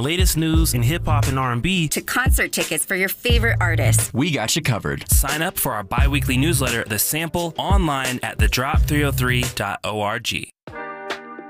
latest news in hip-hop and R&B, to concert tickets for your favorite artists. We got you covered. Sign up for our bi-weekly newsletter, The Sample, online at thedrop303.org.